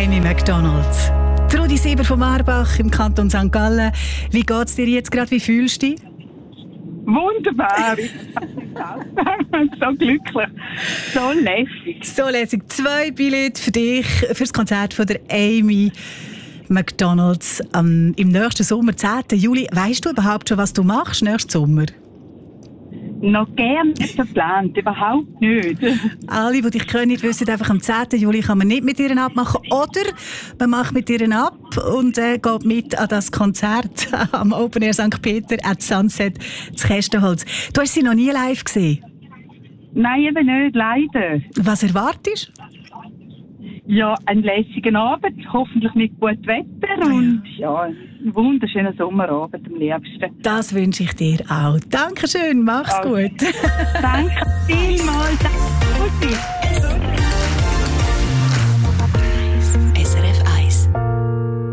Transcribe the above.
Amy McDonald. Trudi Sieber von Marbach im Kanton St. Gallen. Wie geht es dir jetzt gerade? Wie fühlst du dich? Wunderbar. Ich bin so glücklich. So lässig. So lässig. 2 Billette für dich für das Konzert von der Amy McDonald im nächsten Sommer, 10. Juli. Weißt du überhaupt schon, was du machst nächsten Sommer? Noch gern nicht verplant, überhaupt nicht. Alle, die dich kennen, wissen einfach, am 10. Juli kann man nicht mit ihr abmachen. Oder man macht mit ihr ab und geht mit an das Konzert am Open Air St. Peter at Sunset zu Kästenholz. Du hast sie noch nie live gesehen? Nein, eben nicht, leider. Was erwartest du? Ja, einen lässigen Abend, hoffentlich mit gutem Wetter und ja, einen wunderschönen Sommerabend am liebsten. Das wünsche ich dir auch. Dankeschön, mach's gut. Danke vielmals. Danke.